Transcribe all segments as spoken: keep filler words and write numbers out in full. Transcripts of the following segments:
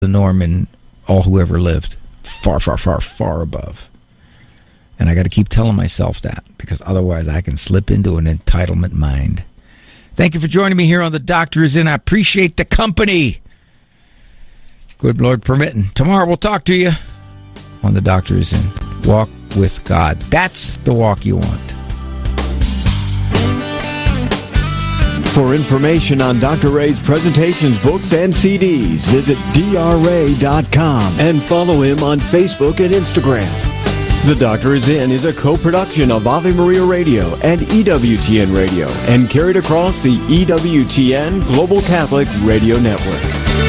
the norm in all who ever lived. Far, far, far, far above. And I got to keep telling myself that, because otherwise I can slip into an entitlement mind. Thank you for joining me here on The Doctor Is In. I appreciate the company. Good Lord permitting. Tomorrow we'll talk to you on The Doctor Is In. Walk with God. That's the walk you want. For information on Doctor Ray's presentations, books, and C Ds, visit D R ray dot com and follow him on Facebook and Instagram. The Doctor Is In is a co-production of Ave Maria Radio and E W T N Radio and carried across the E W T N Global Catholic Radio Network.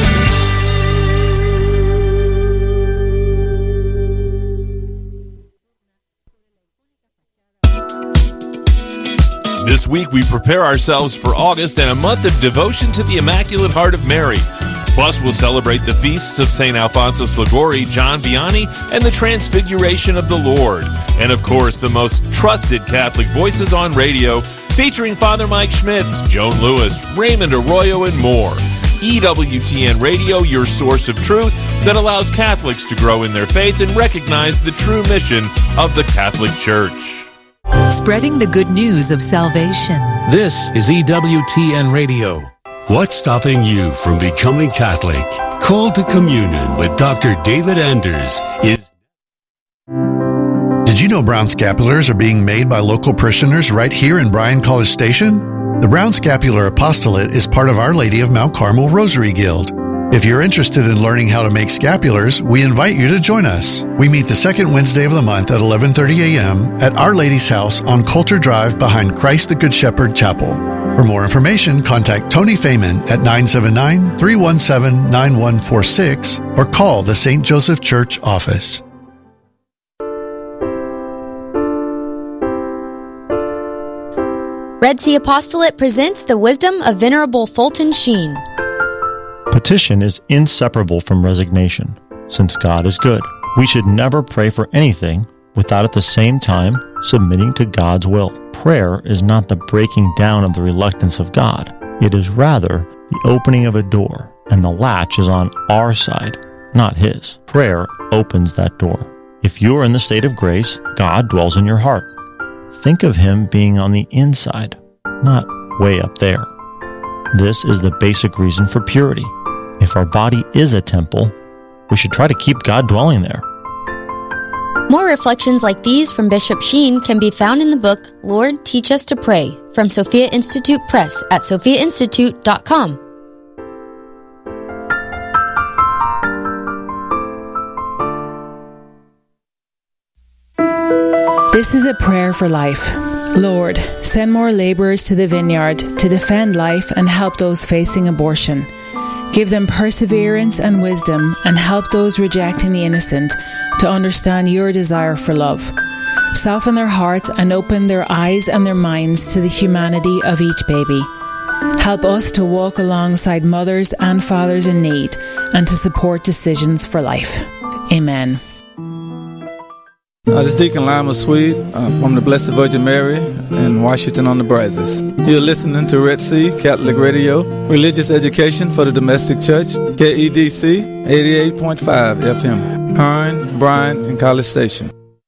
This week we prepare ourselves for August and a month of devotion to the Immaculate Heart of Mary. Plus, we'll celebrate the feasts of Saint Alfonso Liguori, John Vianney, and the Transfiguration of the Lord. And of course, the most trusted Catholic voices on radio, featuring Father Mike Schmitz, Joan Lewis, Raymond Arroyo, and more. E W T N Radio, your source of truth that allows Catholics to grow in their faith and recognize the true mission of the Catholic Church. Spreading the good news of salvation. This is E W T N Radio. What's stopping you from becoming Catholic? Call to Communion with Doctor David Anders is... Did you know brown scapulars are being made by local parishioners right here in Bryan College Station? The Brown Scapular Apostolate is part of Our Lady of Mount Carmel Rosary Guild. If you're interested in learning how to make scapulars, we invite you to join us. We meet the second Wednesday of the month at eleven thirty a.m. at Our Lady's house on Coulter Drive behind Christ the Good Shepherd Chapel. For more information, contact Tony Feynman at nine seven nine, three one seven, nine one four six or call the Saint Joseph Church office. Red Sea Apostolate presents the wisdom of Venerable Fulton Sheen. Petition is inseparable from resignation. Since God is good, we should never pray for anything without at the same time submitting to God's will. Prayer is not the breaking down of the reluctance of God. It is rather the opening of a door, and the latch is on our side, not His. Prayer opens that door. If you are in the state of grace, God dwells in your heart. Think of Him being on the inside, not way up there. This is the basic reason for purity. If our body is a temple, we should try to keep God dwelling there. More reflections like these from Bishop Sheen can be found in the book, Lord, Teach Us to Pray, from Sophia Institute Press at sophia institute dot com. This is a prayer for life. Lord, send more laborers to the vineyard to defend life and help those facing abortion. Give them perseverance and wisdom, and help those rejecting the innocent to understand your desire for love. Soften their hearts and open their eyes and their minds to the humanity of each baby. Help us to walk alongside mothers and fathers in need and to support decisions for life. Amen. Uh, this is Deacon Lima Swede uh, from the Blessed Virgin Mary in Washington on the Brazos. You're listening to Red Sea Catholic Radio, religious education for the domestic church, K E D C eighty-eight point five F M, Hearn, Bryan, and College Station.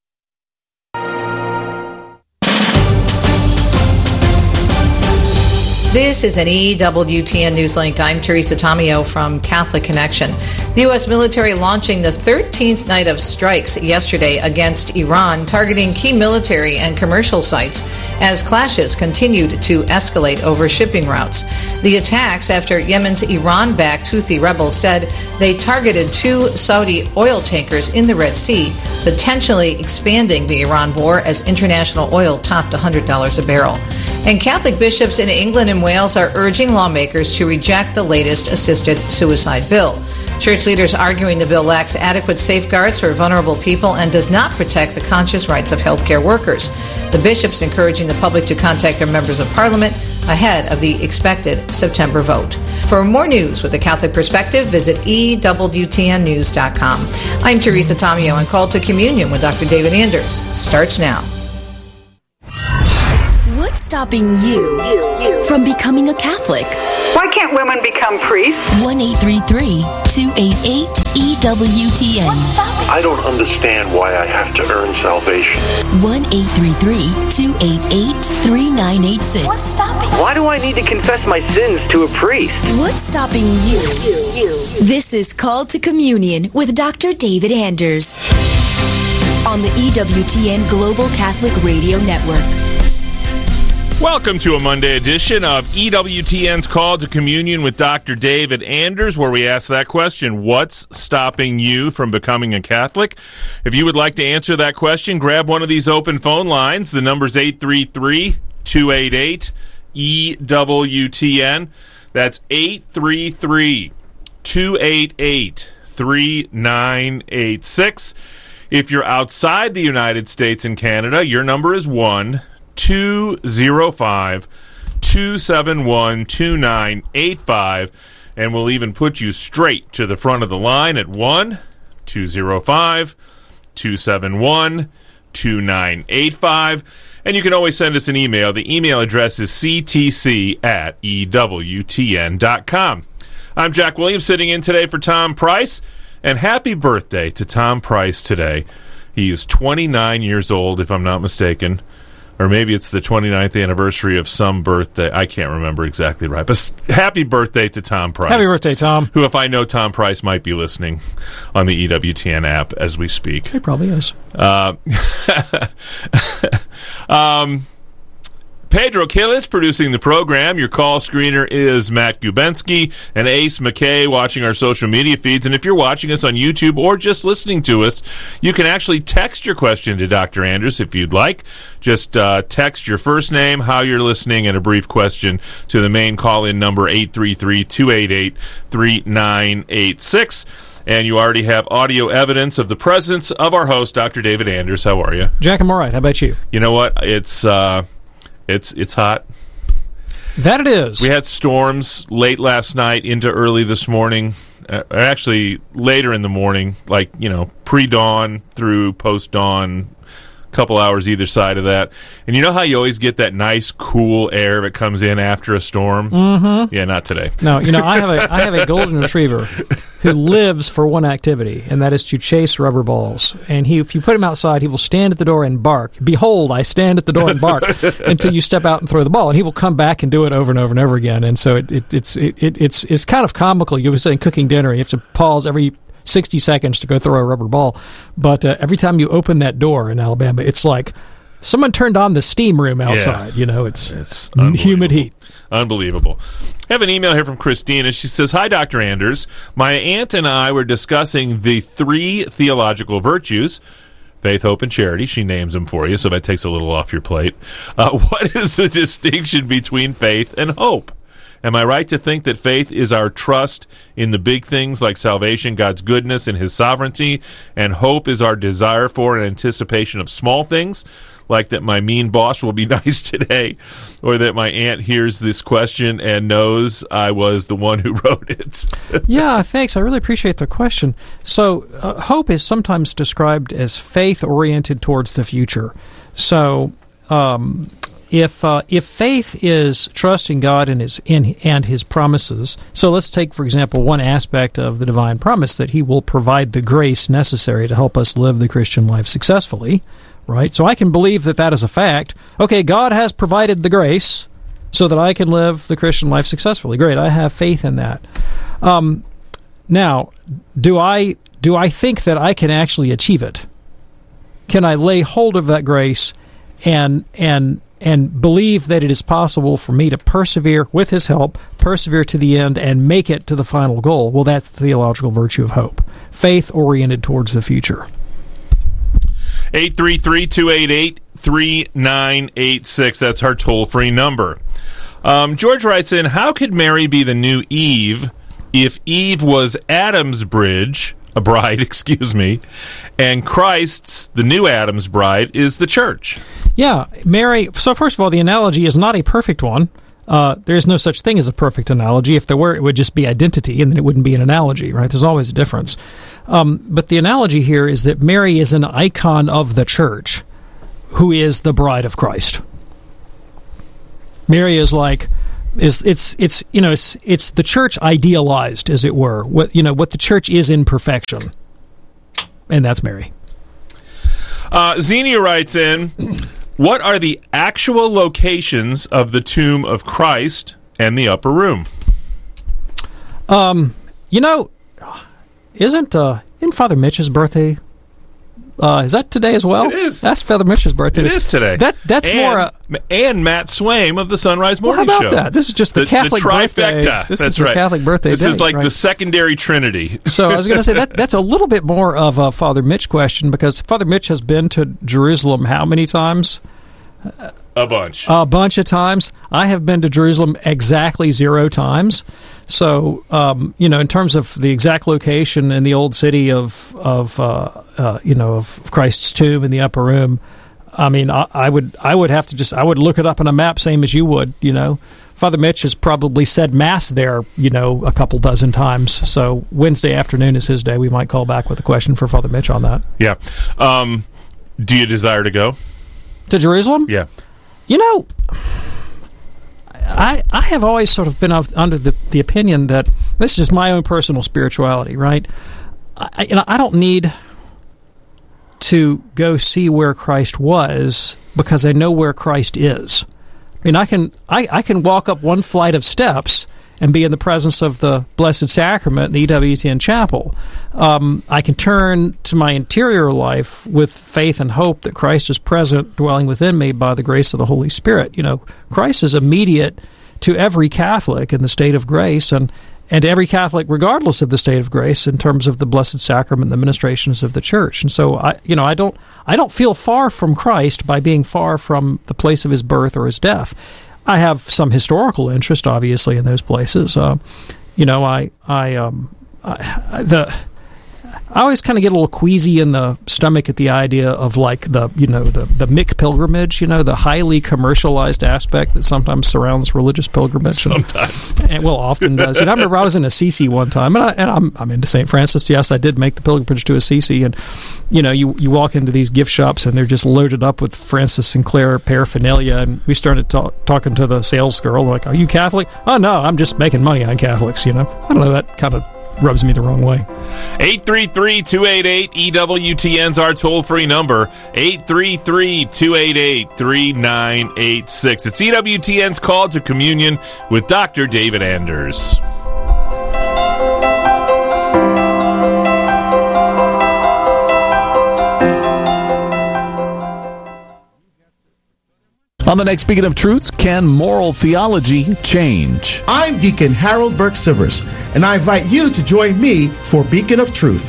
This is an E W T N Newslink. I'm Teresa Tomeo from Catholic Connection. The U S military launching the thirteenth night of strikes yesterday against Iran, targeting key military and commercial sites as clashes continued to escalate over shipping routes. The attacks after Yemen's Iran-backed Houthi rebels said they targeted two Saudi oil tankers in the Red Sea, potentially expanding the Iran war as international oil topped one hundred dollars a barrel. And Catholic bishops in England and Wales are urging lawmakers to reject the latest assisted suicide bill. Church leaders arguing the bill lacks adequate safeguards for vulnerable people and does not protect the conscious rights of healthcare workers. The bishops encouraging the public to contact their members of parliament ahead of the expected September vote. For more news with a Catholic perspective, visit E W T N news dot com. I'm Teresa Tomeo, and Call to Communion with Doctor David Anders starts now. What's stopping you, you, you from becoming a Catholic? Why can't can't women become priests? one eight three three, two eight eight, E W T N. I don't understand why I have to earn salvation. one eight three three, two eight eight, three nine eight six. What's stopping? Why do I need to confess my sins to a priest? What's stopping you? you, you. This is Called to Communion with Doctor David Anders on the E W T N Global Catholic Radio Network. Welcome to a Monday edition of E W T N's Call to Communion with Doctor David Anders, where we ask that question, what's stopping you from becoming a Catholic? If you would like to answer that question, grab one of these open phone lines. The number's eight three three, two eight eight, E W T N. That's eight three three, two eight eight, three nine eight six. If you're outside the United States and Canada, your number is one two zero five, two seven one, two nine eight five, and we'll even put you straight to the front of the line at one two zero five, two seven one, two nine eight five, and you can always send us an email. The email address is c t c at e w t n dot com. I'm Jack Williams, sitting in today for Tom Price, and happy birthday to Tom Price today. He is twenty-nine years old, if I'm not mistaken. Or maybe it's the twenty-ninth anniversary of some birthday. I can't remember exactly right. But happy birthday to Tom Price. Happy birthday, Tom. Who, if I know Tom Price, might be listening on the E W T N app as we speak. He probably is. Uh, um, Pedro Quiles producing the program. Your call screener is Matt Gubensky and Ace McKay watching our social media feeds. And if you're watching us on YouTube or just listening to us, you can actually text your question to Doctor Anders if you'd like. Just uh, text your first name, how you're listening, and a brief question to the main call-in number eight three three, two eight eight, three nine eight six. And you already have audio evidence of the presence of our host, Doctor David Anders. How are you? Jack, I'm all right. How about you? You know what? It's... Uh, It's it's hot. That it is. We had storms late last night into early this morning. Uh, actually, later in the morning, like, you know, pre-dawn through post-dawn, a couple hours either side of that. And you know how you always get that nice, cool air that comes in after a storm? Mm-hmm. Yeah, not today. No, you know, I have a I have a golden retriever who lives for one activity, and that is to chase rubber balls. And he, if you put him outside, he will stand at the door and bark. Behold, I stand at the door and bark until you step out and throw the ball. And he will come back and do it over and over and over again. And so it, it it's it, it it's it's kind of comical. You were saying cooking dinner, you have to pause every sixty seconds to go throw a rubber ball. But uh, every time you open that door in Alabama, it's like someone turned on the steam room outside. Yeah. You know, it's, it's humid heat. Unbelievable. I have an email here from Christina. She says, "Hi, Doctor Anders. My aunt and I were discussing the three theological virtues, faith, hope, and charity." She names them for you, so that takes a little off your plate. Uh, what is the distinction between faith and hope? Am I right to think that faith is our trust in the big things like salvation, God's goodness, and His sovereignty, and hope is our desire for and anticipation of small things, like that my mean boss will be nice today, or that my aunt hears this question and knows I was the one who wrote it? Yeah, thanks. I really appreciate the question. So uh, hope is sometimes described as faith oriented towards the future. So um, if uh, if faith is trusting God and his in, and His promises, so let's take, for example, one aspect of the divine promise, that He will provide the grace necessary to help us live the Christian life successfully. Right? So I can believe that that is a fact. Okay, God has provided the grace so that I can live the Christian life successfully. Great, I have faith in that. Um, now, do I do I think that I can actually achieve it? Can I lay hold of that grace and and and believe that it is possible for me to persevere with His help, persevere to the end, and make it to the final goal? Well, that's the theological virtue of hope. Faith oriented towards the future. eight three three, two eight eight, three nine eight six. That's our toll-free number. Um, George writes in, how could Mary be the new Eve if Eve was Adam's bridge, a bride, excuse me, and Christ's, the new Adam's bride, is the church? Yeah, Mary, so first of all, the analogy is not a perfect one. Uh, there is no such thing as a perfect analogy. If there were, it would just be identity, and then it wouldn't be an analogy, right? There's always a difference. Um, but the analogy here is that Mary is an icon of the church, who is the bride of Christ. Mary is like is it's it's you know it's it's the church idealized, as it were. What you know what the church is in perfection, and that's Mary. Uh, Xenia writes in, what are the actual locations of the tomb of Christ and the upper room? Um, you know, isn't uh, isn't Father Mitch's birthday? Uh, is that today as well? It is. That's Father Mitch's birthday. It is today. That that's and, more. Uh, and Matt Swaim of the Sunrise Morning well, how about Show. that? This is just the, the Catholic the birthday. trifecta. This that's is the right. Catholic birthday. This day, is like right? the secondary trinity. So I was going to say that that's a little bit more of a Father Mitch question, because Father Mitch has been to Jerusalem how many times? A bunch. A bunch of times. I have been to Jerusalem exactly zero times. So, um, you know, in terms of the exact location in the old city of, of uh, uh, you know, of Christ's tomb in the upper room, I mean, I, I would I would have to just, I would look it up on a map, same as you would, you know. Father Mitch has probably said Mass there, you know, a couple dozen times. So Wednesday afternoon is his day. We might call back with a question for Father Mitch on that. Yeah. Um, do you desire to go? To Jerusalem? Yeah. You know, I I have always sort of been of, under the, the opinion that this is just my own personal spirituality, right? I, you know, I don't need to go see where Christ was because I know where Christ is. I mean, I can I, I can walk up one flight of steps and be in the presence of the Blessed Sacrament in the E W T N chapel. Um, I can turn to my interior life with faith and hope that Christ is present, dwelling within me by the grace of the Holy Spirit. You know, Christ is immediate to every Catholic in the state of grace, and, and to every Catholic regardless of the state of grace in terms of the Blessed Sacrament and the ministrations of the Church. And so, I, you know, I don't, I don't feel far from Christ by being far from the place of his birth or his death. I have some historical interest, obviously, in those places. Uh, you know, I, I, um, I, I the, I always kind of get a little queasy in the stomach at the idea of like the, you know, the the Mick pilgrimage. You know, the highly commercialized aspect that sometimes surrounds religious pilgrimage. Sometimes, and, and well, often does. And I remember I was in Assisi one time, and, I, and I'm I'm into Saint Francis. Yes, I did make the pilgrimage to Assisi, and you know, you you walk into these gift shops and they're just loaded up with Francis Sinclair paraphernalia. And we started talk, talking to the sales girl, like, "Are you Catholic?" "Oh no, I'm just making money on Catholics." You know, I don't know, that kind of rubs me the wrong way. eight three three, two eight eight, E W T N's our toll-free number. eight three three, two eight eight, three nine eight six. It's E W T N's Call to Communion with Doctor David Anders. On the next Beacon of Truth, can moral theology change? I'm Deacon Harold Burke Sivers, and I invite you to join me for Beacon of Truth.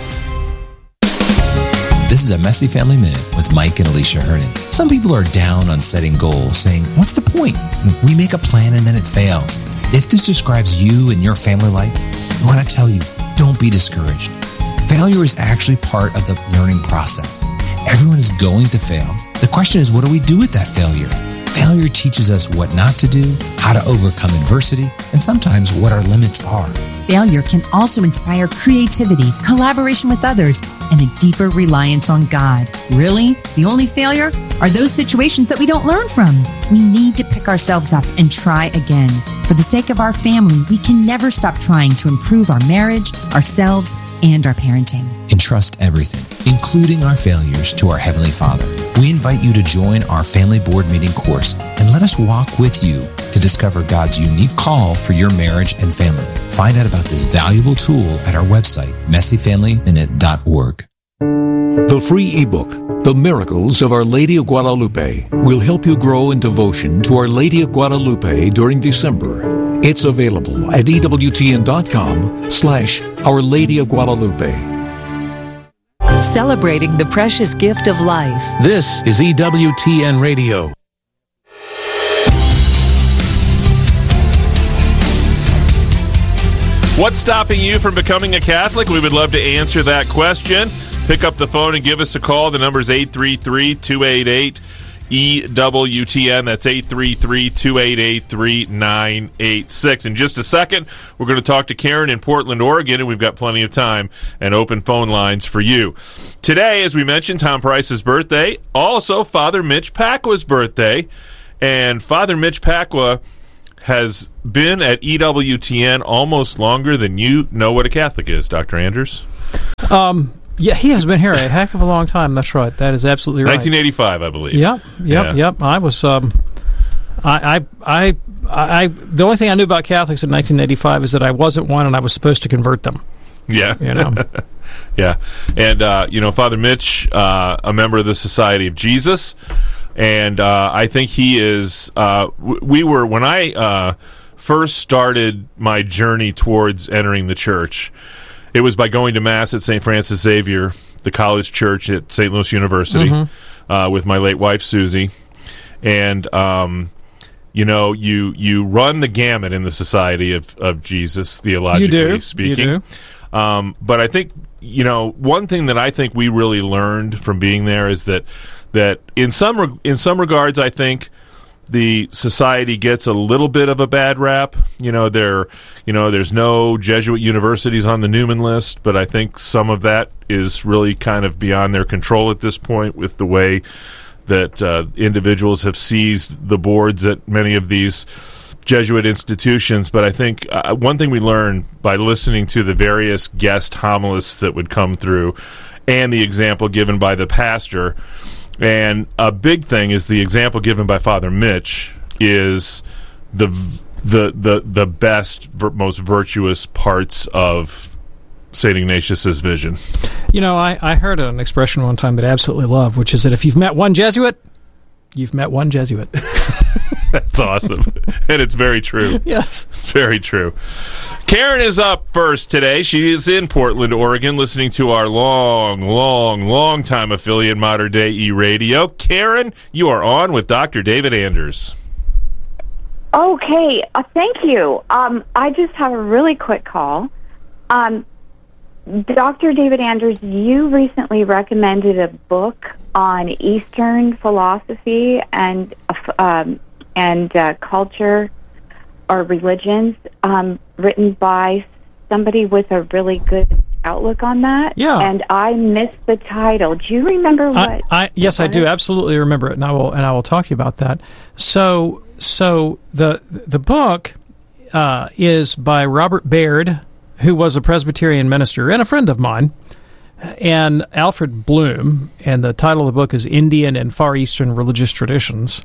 This is a Messy Family Minute with Mike and Alicia Hernan. Some people are down on setting goals, saying, what's the point? We make a plan and then it fails. If this describes you and your family life, I want to tell you, don't be discouraged. Failure is actually part of the learning process. Everyone is going to fail. The question is, what do we do with that failure? Failure teaches us what not to do, how to overcome adversity, and sometimes what our limits are. Failure can also inspire creativity, collaboration with others, and a deeper reliance on God. Really? The only failure are those situations that we don't learn from. We need to pick ourselves up and try again. For the sake of our family, we can never stop trying to improve our marriage, ourselves, and our parenting. Entrust everything, including our failures, to our Heavenly Father. We invite you to join our family board meeting course and let us walk with you to discover God's unique call for your marriage and family. Find out about this valuable tool at our website, messy family minute dot org. The free ebook, The Miracles of Our Lady of Guadalupe, will help you grow in devotion to Our Lady of Guadalupe during December. It's available at E W T N dot com slash Our Lady of Guadalupe. Celebrating the precious gift of life. This is E W T N Radio. What's stopping you from becoming a Catholic? We would love to answer that question. Pick up the phone and give us a call. The number is eight three three, two eight eight, E W T N. That's eight three three, two eight eight, three nine eight six. In just a second, we're going to talk to Karen in Portland, Oregon, and we've got plenty of time and open phone lines for you. Today, as we mentioned, Tom Price's birthday. Also, Father Mitch Pacwa's birthday. And Father Mitch Pacwa has been at E W T N almost longer than you know what a Catholic is, Doctor Anders. Um, yeah, he has been here a heck of a long time. That's right. That is absolutely right. nineteen eighty-five, I believe. Yep, yep, yeah. yep. I was, um, I, I, I, I, the only thing I knew about Catholics in nineteen eighty-five is that I wasn't one and I was supposed to convert them. Yeah. You know. Yeah. And, uh, you know, Father Mitch, uh, a member of the Society of Jesus, and uh, I think he is, uh, w- we were, when I uh, first started my journey towards entering the church, it was by going to Mass at Saint Francis Xavier, the college church at Saint Louis University, mm-hmm. uh, with my late wife, Susie. And, um, you know, you you run the gamut in the Society of, of Jesus, theologically you do. speaking. You do. Um, but I think, you know, one thing that I think we really learned from being there is that that in some re- in some regards, I think the society gets a little bit of a bad rap. You know, there, you know, there's no Jesuit universities on the Newman list, but I think some of that is really kind of beyond their control at this point with the way that uh, individuals have seized the boards at many of these Jesuit institutions. But I think uh, one thing we learned by listening to the various guest homilists that would come through and the example given by the pastor, and a big thing is the example given by Father Mitch is the the the, the best, ver- most virtuous parts of Saint Ignatius's vision. You know, I, I heard an expression one time that I absolutely love, which is that if you've met one Jesuit, you've met one Jesuit. That's awesome. And it's very true. Yes. Very true. Karen is up first today. She is in Portland, Oregon, listening to our long, long, long time affiliate, Modern Day E-Radio. Karen, you are on with Doctor David Anders. Okay. Uh, thank you. Um, I just have a really quick call. Um, Doctor David Anders, you recently recommended a book on Eastern philosophy and um, and uh, culture or religions, um, written by somebody with a really good outlook on that. Yeah. And I missed the title. Do you remember what? I, I, yes, I do absolutely remember it, and I will and I will talk to you about that. So, so the the book uh, is by Robert Baird, who was a Presbyterian minister and a friend of mine, and Alfred Bloom, and the title of the book is Indian and Far Eastern Religious Traditions.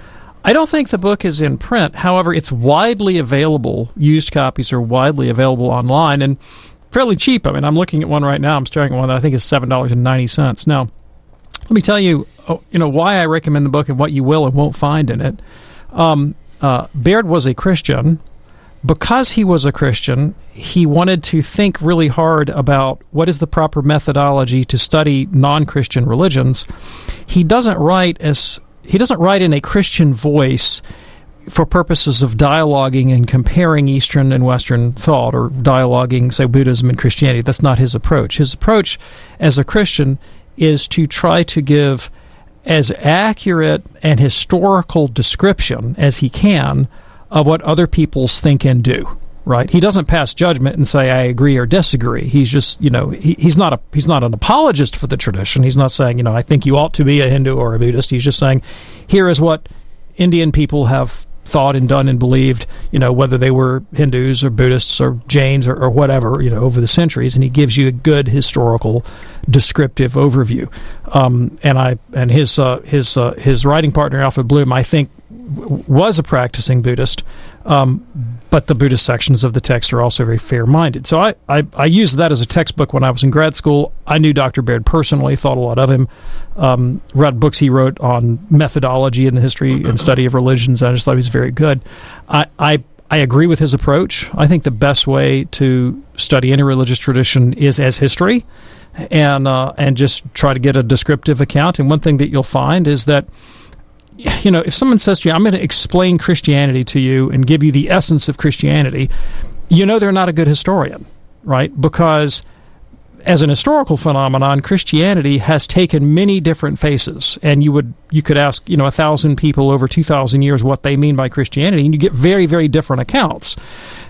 I don't think the book is in print. However, it's widely available. Used copies are widely available online and fairly cheap. I mean, I'm looking at one right now. I'm staring at one that I think is seven dollars and ninety cents. Now, let me tell you, you know, why I recommend the book and what you will and won't find in it. Um, uh, Baird was a Christian. Because he was a Christian, he wanted to think really hard about what is the proper methodology to study non-Christian religions. He doesn't write as he doesn't write in a Christian voice for purposes of dialoguing and comparing Eastern and Western thought, or dialoguing, say, Buddhism and Christianity. That's not his approach. His approach as a Christian is to try to give as accurate and historical description as he can of what other peoples think and do, right? He doesn't pass judgment and say, I agree or disagree. He's just, you know, he, he's not a he's not an apologist for the tradition. He's not saying, you know, I think you ought to be a Hindu or a Buddhist. He's just saying, here is what Indian people have thought and done and believed, you know, whether they were Hindus or Buddhists or Jains or, or whatever, you know, over the centuries, and he gives you a good historical descriptive overview. Um, and I and his uh, his uh, his writing partner Alfred Bloom, I think, was a practicing Buddhist, um, but the Buddhist sections of the text are also very fair-minded. So I, I, I used that as a textbook when I was in grad school. I knew Doctor Baird personally, thought a lot of him, um, read books he wrote on methodology in the history and study of religions. I just thought he was very good. I, I, I agree with his approach. I think the best way to study any religious tradition is as history, and uh, and just try to get a descriptive account. And one thing that you'll find is that, you know, if someone says to you, I'm going to explain Christianity to you and give you the essence of Christianity, you know they're not a good historian, right? Because as an historical phenomenon, Christianity has taken many different faces, and you would you could ask, you know, a thousand people over two thousand years what they mean by Christianity, and you get very, very different accounts.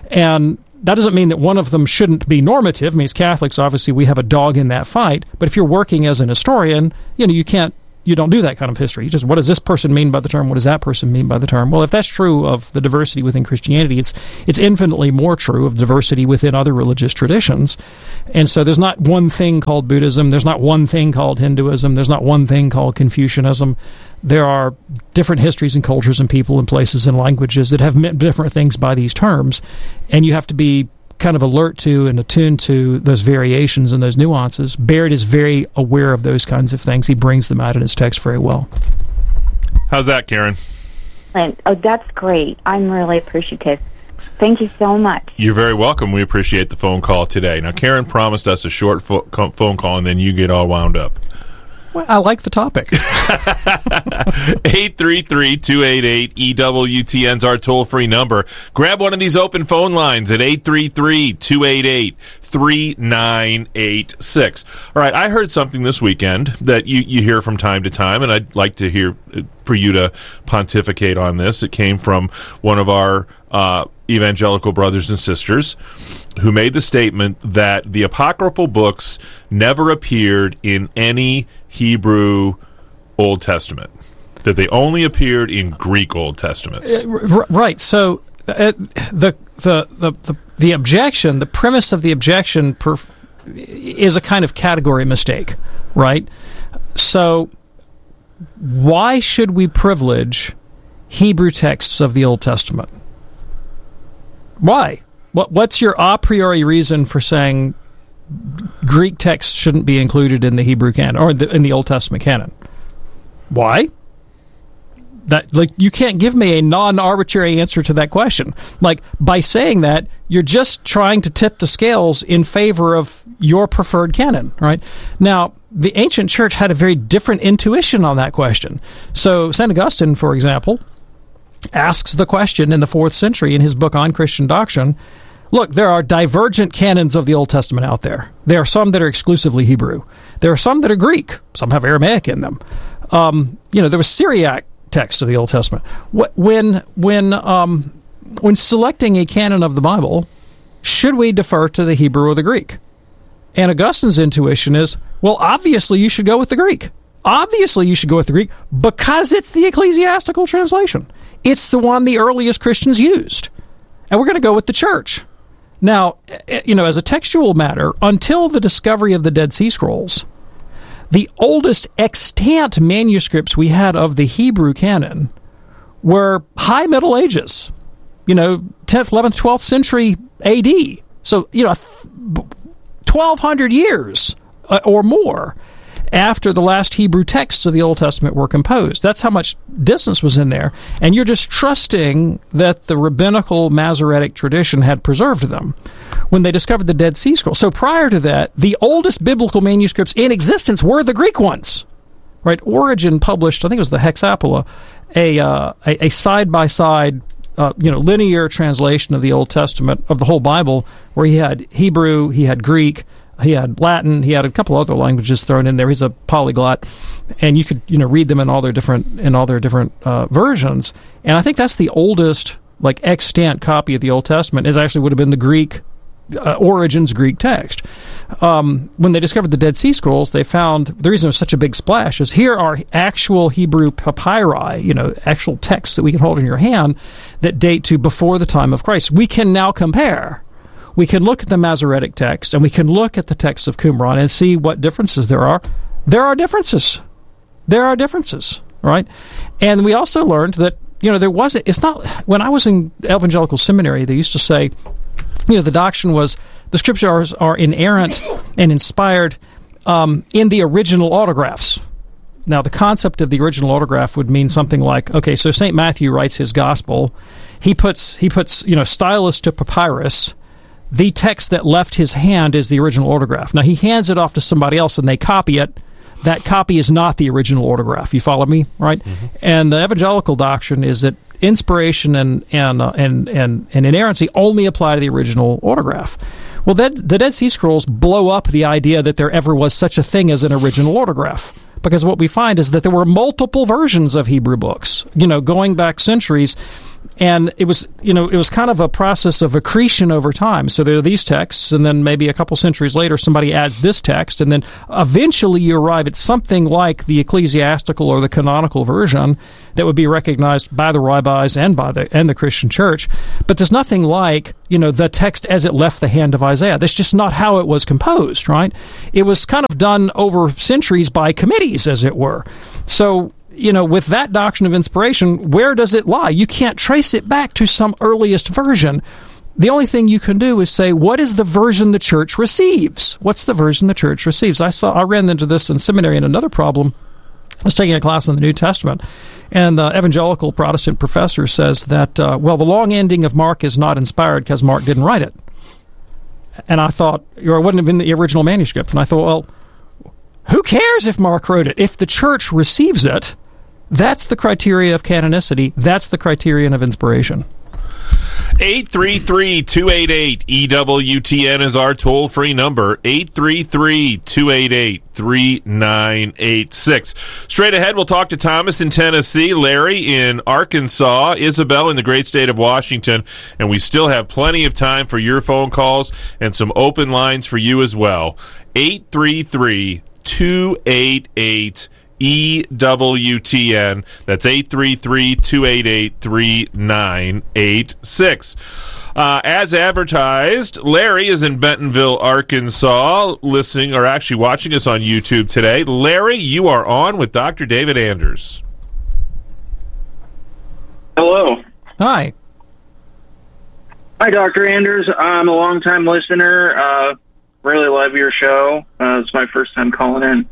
And that doesn't mean that one of them shouldn't be normative. I mean, as Catholics, obviously, we have a dog in that fight. But if you're working as an historian, you know, you can't you don't do that kind of history. You just, what does this person mean by the term? What does that person mean by the term? Well, if that's true of the diversity within Christianity, it's it's infinitely more true of diversity within other religious traditions. And so there's not one thing called Buddhism. There's not one thing called Hinduism. There's not one thing called Confucianism. There are different histories and cultures and people and places and languages that have meant different things by these terms. And you have to be kind of alert to and attuned to those variations and those nuances. Baird is very aware of those kinds of things. He brings them out in his text very well. How's that, Karen? And, oh, that's great. I'm really appreciative. Thank you so much. You're very welcome. We appreciate the phone call today. Now, Karen promised us a short fo- phone call, and then you get all wound up. Well, I like the topic. eight three three, two eight eight, E W T N is our toll-free number. Grab one of these open phone lines at eight three three, two eight eight, three nine eight six. All right, I heard something this weekend that you, you hear from time to time, and I'd like to hear for you to pontificate on this. It came from one of our uh, evangelical brothers and sisters who made the statement that the apocryphal books never appeared in any Hebrew Old Testament, that they only appeared in Greek Old Testaments. Uh, r- right. So uh, the, the the the the objection, the premise of the objection, perf- is a kind of category mistake, right? So why should we privilege Hebrew texts of the Old Testament? Why? What what's your a priori reason for saying Greek texts shouldn't be included in the Hebrew canon or the, in the Old Testament canon? Why? That like you can't give me a non-arbitrary answer to that question. Like by saying that, you're just trying to tip the scales in favor of your preferred canon, right? Now, the ancient church had a very different intuition on that question. So Saint Augustine, for example, asks the question in the fourth century in his book On Christian Doctrine. Look, there are divergent canons of the Old Testament out there. There are some that are exclusively Hebrew. There are some that are Greek. Some have Aramaic in them. Um, you know, there was Syriac texts of the Old Testament. When when um, when selecting a canon of the Bible, should we defer to the Hebrew or the Greek? And Augustine's intuition is, well, obviously you should go with the Greek. Obviously you should go with the Greek because it's the ecclesiastical translation. It's the one the earliest Christians used. And we're going to go with the church. Now, you know, as a textual matter, until the discovery of the Dead Sea Scrolls, the oldest extant manuscripts we had of the Hebrew canon were High Middle Ages, you know, tenth, eleventh, twelfth century A D. So, you know, twelve hundred years or more after the last Hebrew texts of the Old Testament were composed. That's how much distance was in there. And you're just trusting that the rabbinical Masoretic tradition had preserved them when they discovered the Dead Sea Scrolls. So prior to that, the oldest biblical manuscripts in existence were the Greek ones. Right? Origen published, I think it was the Hexapla, a uh, a, a side-by-side Uh, you know, linear translation of the Old Testament, of the whole Bible, where he had Hebrew, he had Greek, he had Latin, he had a couple other languages thrown in there. He's a polyglot, and you could, you know, read them in all their different in all their different uh, versions. And I think that's the oldest, like, extant copy of the Old Testament. Is actually would have been the Greek uh, Origen's Greek text. Um, when they discovered the Dead Sea Scrolls, they found the reason it was such a big splash is here are actual Hebrew papyri, you know, actual texts that we can hold in your hand that date to before the time of Christ. We can now compare. We can look at the Masoretic text and we can look at the texts of Qumran and see what differences there are. There are differences. There are differences, right? And we also learned that, you know, there wasn't, it's not, when I was in evangelical seminary, they used to say, you know, the doctrine was the scriptures are inerrant and inspired um, in the original autographs. Now, the concept of the original autograph would mean something like, okay, so Saint Matthew writes his gospel. He puts, he puts, you know, stylus to papyrus. The text that left his hand is the original autograph. Now, he hands it off to somebody else and they copy it. That copy is not the original autograph. You follow me, right? Mm-hmm. And the evangelical doctrine is that inspiration and and uh, and, and and inerrancy only apply to the original autograph. Well, that, the Dead Sea Scrolls blow up the idea that there ever was such a thing as an original autograph, because what we find is that there were multiple versions of Hebrew books, you know, going back centuries, And it was, you know, it was kind of a process of accretion over time. So there are these texts, and then maybe a couple centuries later, somebody adds this text, and then eventually you arrive at something like the ecclesiastical or the canonical version that would be recognized by the rabbis and by the and the Christian Church. But there's nothing like, you know, the text as it left the hand of Isaiah. That's just not how it was composed, right? It was kind of done over centuries by committees, as it were. So, you know, with that doctrine of inspiration, where does it lie? You can't trace it back to some earliest version. The only thing you can do is say, what is the version the church receives? What's the version the church receives? I saw, I ran into this in seminary in another problem. I was taking a class in the New Testament, and the evangelical Protestant professor says that, uh, well, the long ending of Mark is not inspired because Mark didn't write it. And I thought, or it wouldn't have been the original manuscript. And I thought, well, who cares if Mark wrote it? If the church receives it, that's the criteria of canonicity. That's the criterion of inspiration. eight three three, two eight eight, E W T N is our toll-free number, eight three three, two eight eight, three nine eight six. Straight ahead, we'll talk to Thomas in Tennessee, Larry in Arkansas, Isabel in the great state of Washington, and we still have plenty of time for your phone calls and some open lines for you as well. eight three three, two eight eight, E W T N. That's eight three three, two eight eight, three nine eight six. Uh, as advertised, Larry is in Bentonville, Arkansas, listening or actually watching us on YouTube today. Larry, you are on with Doctor David Anders. Hello. Hi. Hi, Doctor Anders. I'm a longtime listener. Uh, really love your show. Uh, it's my first time calling in.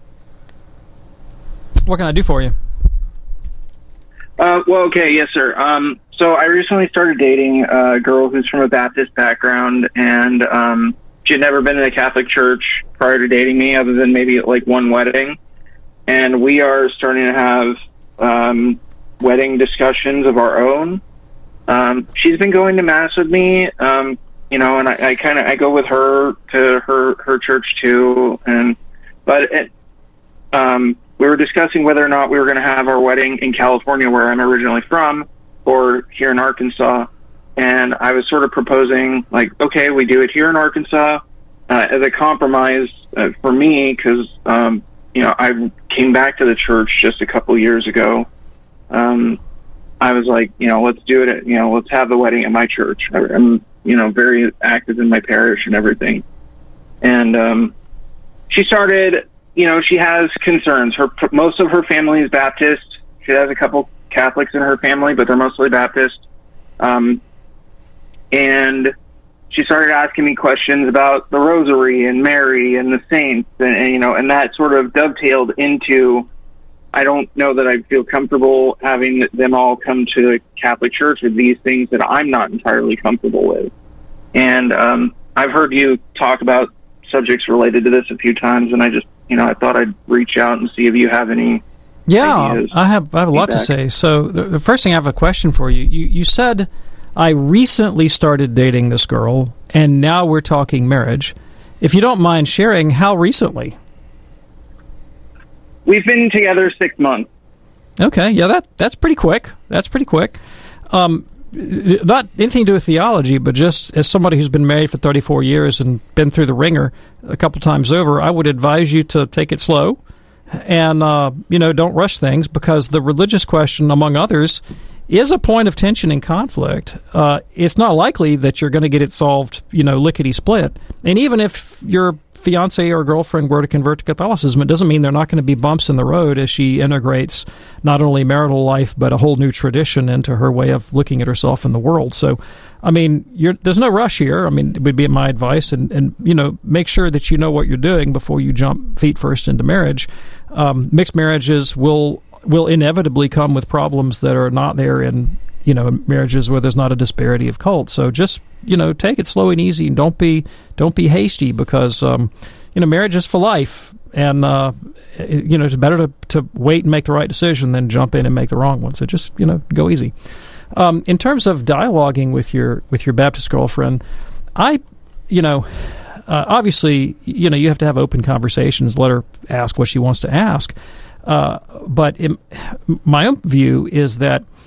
What can I do for you? Uh, well, okay, yes, sir. Um, so I recently started dating a girl who's from a Baptist background, and um, she had never been in a Catholic church prior to dating me, other than maybe like one wedding. And we are starting to have um, wedding discussions of our own. Um, she's been going to Mass with me, um, you know, and I, I kind of I go with her to her her church too, and but it. Um, We were discussing whether or not we were going to have our wedding in California, where I'm originally from, or here in Arkansas. And I was sort of proposing, like, okay, we do it here in Arkansas uh, as a compromise uh, for me, because, um, you know, I came back to the church just a couple years ago. Um, I was like, you know, let's do it, at, you know, let's have the wedding at my church. I'm, you know, very active in my parish and everything. And um, she started... You know, she has concerns. Her most of her family is Baptist. She has a couple Catholics in her family, but they're mostly Baptist. Um, and she started asking me questions about the Rosary and Mary and the saints, and, and you know, and that sort of dovetailed into. I don't know that I feel comfortable having them all come to the Catholic Church with these things that I'm not entirely comfortable with. And um, I've heard you talk about subjects related to this a few times, and I just. You know, I thought I'd reach out and see if you have any Yeah, ideas, I have I have a lot to feedback. say. So the, the first thing, I have a question for you. You you said I recently started dating this girl, and now we're talking marriage. If you don't mind sharing, how recently? We've been together six months. Okay, yeah, that that's pretty quick. That's pretty quick. Um, not anything to do with theology, but just as somebody who's been married for thirty-four years and been through the ringer a couple times over, I would advise you to take it slow and, uh, you know, don't rush things, because the religious question, among others, is a point of tension and conflict. Uh, it's not likely that you're going to get it solved, you know, lickety-split. And even if your fiance or girlfriend were to convert to Catholicism, it doesn't mean there are not going to be bumps in the road as she integrates not only marital life, but a whole new tradition into her way of looking at herself in the world. So, I mean, you're, there's no rush here. I mean, it would be my advice. And, and, you know, make sure that you know what you're doing before you jump feet first into marriage. Um, mixed marriages will will inevitably come with problems that are not there in, you know, marriages where there's not a disparity of cult. So just, you know, take it slow and easy, and don't be don't be hasty, because um, you know, marriage is for life, and uh, you know, it's better to to wait and make the right decision than jump in and make the wrong one. So just, you know, go easy. Um, in terms of dialoguing with your with your Baptist girlfriend, I, you know, uh, obviously, you know, you have to have open conversations. Let her ask what she wants to ask. Uh, but in, my own view is that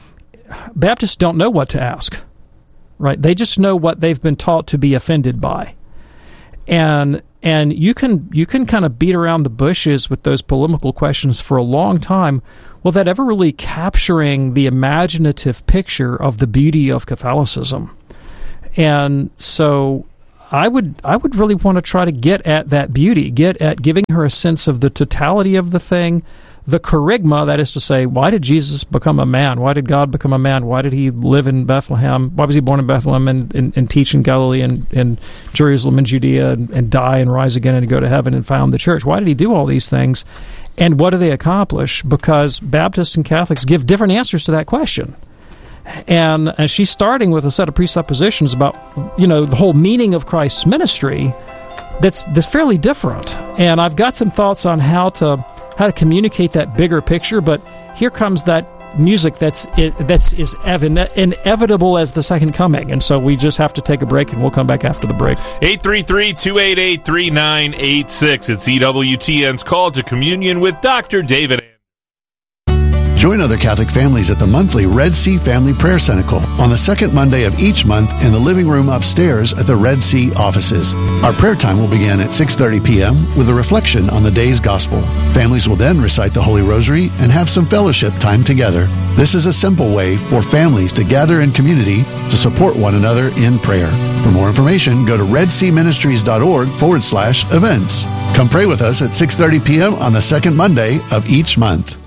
Baptists don't know what to ask, right? They just know what they've been taught to be offended by. And and you can you can kind of beat around the bushes with those polemical questions for a long time without ever really capturing the imaginative picture of the beauty of Catholicism. And so I would I would really want to try to get at that beauty, get at giving her a sense of the totality of the thing, the charisma, that is to say, why did Jesus become a man? Why did God become a man? Why did he live in Bethlehem? Why was he born in Bethlehem and, and, and teach in Galilee and, and Jerusalem and Judea and, and die and rise again and go to heaven and found the church? Why did he do all these things? And what do they accomplish? Because Baptists and Catholics give different answers to that question. And, and she's starting with a set of presuppositions about, you know, the whole meaning of Christ's ministry that's that's fairly different. And I've got some thoughts on how to how to communicate that bigger picture, but here comes that music that's it, that's is ev- inevitable as the second coming, and so we just have to take a break, and we'll come back after the break. eight three three, two eight eight, three nine eight six. It's E W T N's Call to Communion with Doctor David. Join other Catholic families at the monthly Red Sea Family Prayer Cenacle on the second Monday of each month in the living room upstairs at the Red Sea offices. Our prayer time will begin at six thirty p.m. with a reflection on the day's gospel. Families will then recite the Holy Rosary and have some fellowship time together. This is a simple way for families to gather in community to support one another in prayer. For more information, go to redseaministries.org forward slash events. Come pray with us at six thirty p.m. on the second Monday of each month.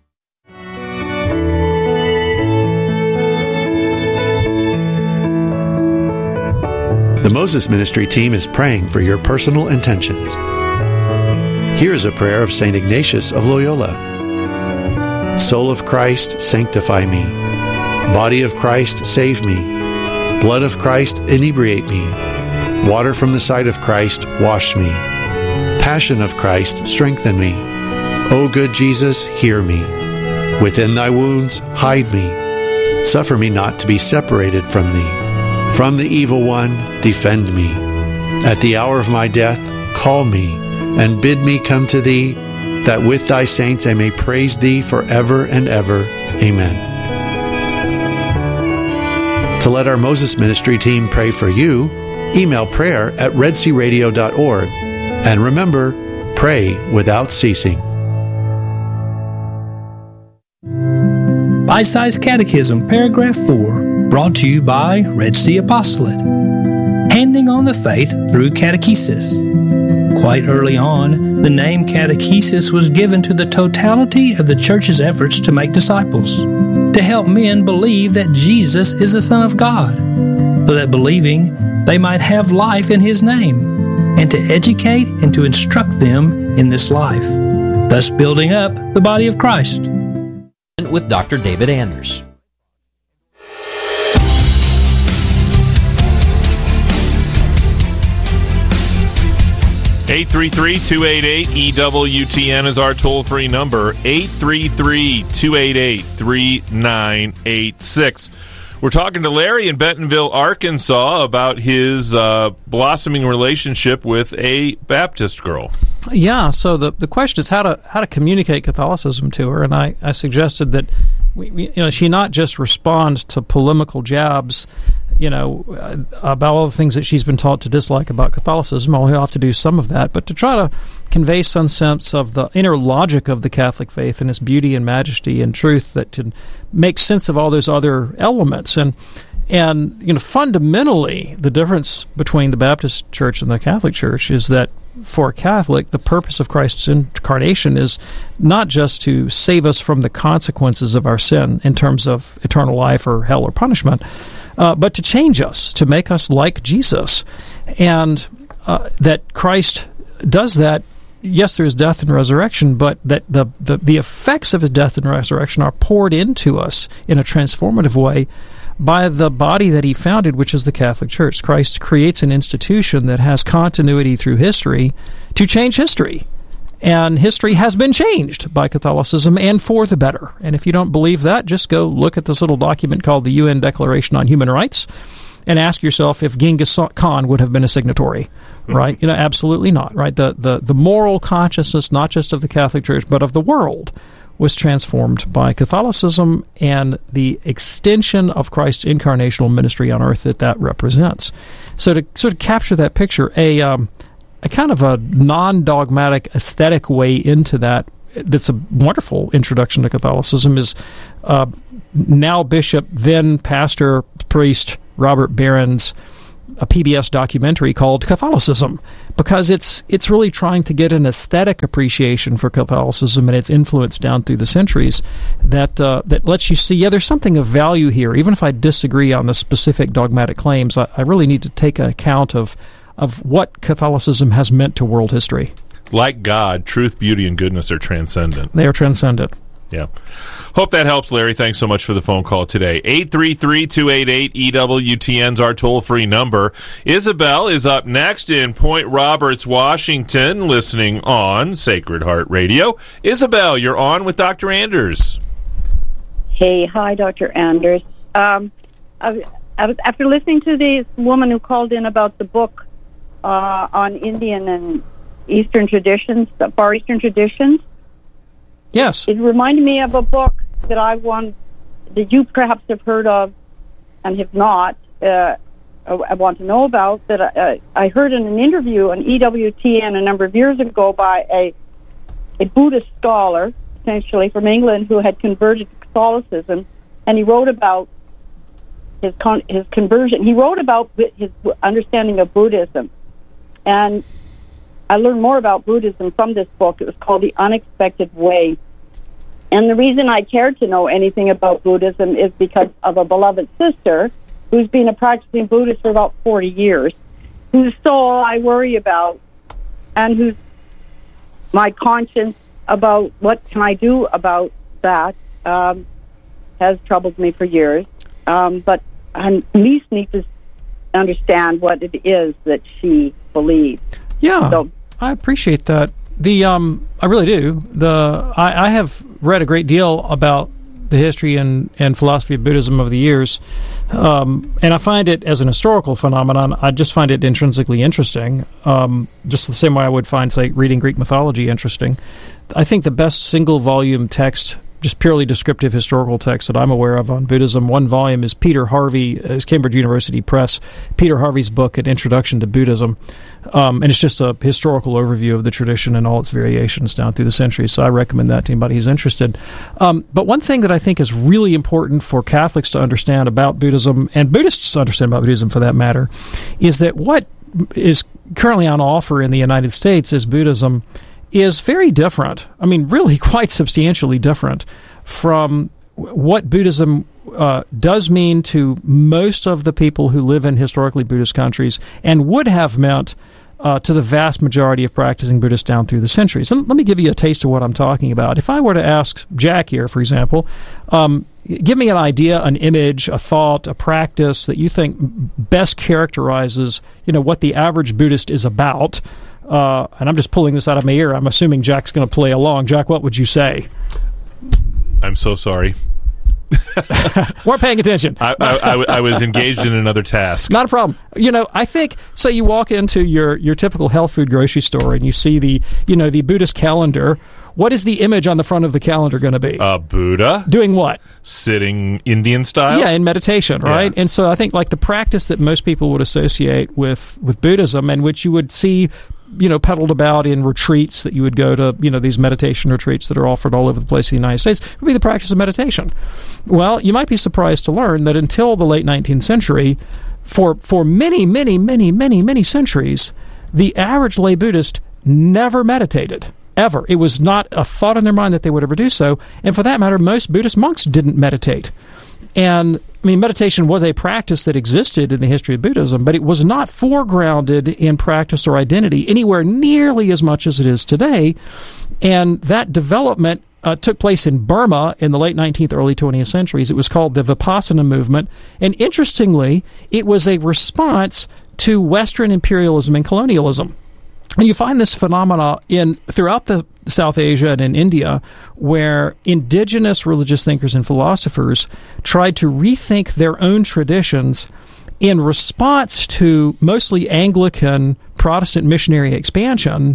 The Moses Ministry team is praying for your personal intentions. Here is a prayer of Saint Ignatius of Loyola. Soul of Christ, sanctify me. Body of Christ, save me. Blood of Christ, inebriate me. Water from the side of Christ, wash me. Passion of Christ, strengthen me. O good Jesus, hear me. Within thy wounds, hide me. Suffer me not to be separated from thee. From the evil one, defend me. At the hour of my death, call me, and bid me come to thee, that with thy saints I may praise thee forever and ever. Amen. To let our Moses Ministry team pray for you, email prayer at red sea radio dot org. And remember, pray without ceasing. Bite-Sized Catechism, Paragraph four, brought to you by Red Sea Apostolate. Handing on the faith through catechesis. Quite early on, the name catechesis was given to the totality of the Church's efforts to make disciples, to help men believe that Jesus is the Son of God, so that believing they might have life in His name, and to educate and to instruct them in this life, thus building up the body of Christ. With Doctor David Anders. eight three three, two eight eight, E W T N is our toll-free number, eight three three, two eight eight, three nine eight six. We're talking to Larry in Bentonville, Arkansas, about his uh, blossoming relationship with a Baptist girl. Yeah, so the the question is how to how to communicate Catholicism to her, and I, I suggested that we, we, you know she not just respond to polemical jabs, you know, about all the things that she's been taught to dislike about Catholicism. I'll have to do some of that, but to try to convey some sense of the inner logic of the Catholic faith and its beauty and majesty and truth that can make sense of all those other elements. And and you know, fundamentally, the difference between the Baptist Church and the Catholic Church is that for a Catholic, the purpose of Christ's incarnation is not just to save us from the consequences of our sin in terms of eternal life or hell or punishment, uh, but to change us, to make us like Jesus. And uh, that Christ does that. Yes, there is death and resurrection, but that the, the, the effects of his death and resurrection are poured into us in a transformative way by the body that he founded, which is the Catholic Church. Christ creates an institution that has continuity through history to change history. And history has been changed by Catholicism, and for the better. And if you don't believe that, just go look at this little document called the U N Declaration on Human Rights and ask yourself if Genghis Khan would have been a signatory. Right? You know, absolutely not. Right? The, the the moral consciousness, not just of the Catholic Church, but of the world, was transformed by Catholicism and the extension of Christ's incarnational ministry on earth that that represents. So to sort of capture that picture, a, um, a kind of a non-dogmatic aesthetic way into that, that's a wonderful introduction to Catholicism, is uh, now Bishop, then pastor, priest Robert Barron's a P B S documentary called Catholicism, because it's it's really trying to get an aesthetic appreciation for Catholicism and its influence down through the centuries that uh, that lets you see, yeah, there's something of value here. Even if I disagree on the specific dogmatic claims, I, I really need to take account of of what Catholicism has meant to world history. Like God, truth, beauty, and goodness are transcendent. They are transcendent. Yeah. Hope that helps, Larry. Thanks so much for the phone call today. eight three three, two eight eight, E W T N's our toll-free number. Isabel is up next in Point Roberts, Washington, listening on Sacred Heart Radio. Isabel, you're on with Doctor Anders. Hey, hi, Doctor Anders. Um, I, I was, after listening to this woman who called in about the book uh, on Indian and Eastern traditions, the Far Eastern traditions, yes, it reminded me of a book that I want that you perhaps have heard of and have not. Uh, I want to know about that. I, I heard in an interview on E W T N a number of years ago by a a Buddhist scholar, essentially from England, who had converted to Catholicism, and he wrote about his con- his conversion. He wrote about his understanding of Buddhism, and I learned more about Buddhism from this book. It was called The Unexpected Way. And the reason I cared to know anything about Buddhism is because of a beloved sister who's been a practicing Buddhist for about forty years, whose soul I worry about, and whose my conscience about what can I do about that um, has troubled me for years. Um, but I at least need to understand what it is that she believes. Yeah, so, I appreciate that. The um, I really do. The I, I have read a great deal about the history and, and philosophy of Buddhism over the years, um, and I find it as an historical phenomenon. I just find it intrinsically interesting, um, just the same way I would find, say, reading Greek mythology interesting. I think the best single volume text, just purely descriptive historical text that I'm aware of on Buddhism, one volume is Peter Harvey, is Cambridge University Press, Peter Harvey's book, An Introduction to Buddhism. Um, and it's just a historical overview of the tradition and all its variations down through the centuries. So I recommend that to anybody who's interested. Um, but one thing that I think is really important for Catholics to understand about Buddhism, and Buddhists to understand about Buddhism for that matter, is that what is currently on offer in the United States as Buddhism is very different. I mean, really quite substantially different from what Buddhism uh, does mean to most of the people who live in historically Buddhist countries and would have meant uh, to the vast majority of practicing Buddhists down through the centuries. And let me give you a taste of what I'm talking about. If I were to ask Jack here, for example, um, give me an idea, an image, a thought, a practice that you think best characterizes, you know, what the average Buddhist is about. Uh, and I'm just pulling this out of my ear. I'm assuming Jack's going to play along. Jack, what would you say? I'm so sorry. Weren't paying attention. I, I, I, I was engaged in another task. Not a problem. You know, I think, so you walk into your, your typical health food grocery store and you see the, you know, the Buddhist calendar. What is the image on the front of the calendar going to be? A Buddha. Doing what? Sitting Indian style? Yeah, in meditation, right? Yeah. And so I think like the practice that most people would associate with, with Buddhism, and which you would see, you know, peddled about in retreats that you would go to, you know, these meditation retreats that are offered all over the place in the United States, would be the practice of meditation. Well, you might be surprised to learn that until the late nineteenth century, for for many, many, many, many, many centuries, the average lay Buddhist never meditated. Ever. It was not a thought in their mind that they would ever do so. And for that matter, most Buddhist monks didn't meditate. And, I mean, meditation was a practice that existed in the history of Buddhism, but it was not foregrounded in practice or identity anywhere nearly as much as it is today. And that development uh, took place in Burma in the late nineteenth, early twentieth centuries. It was called the Vipassana movement. And interestingly, it was a response to Western imperialism and colonialism. And you find this phenomena in throughout the South Asia and in India, where indigenous religious thinkers and philosophers tried to rethink their own traditions in response to mostly Anglican Protestant missionary expansion,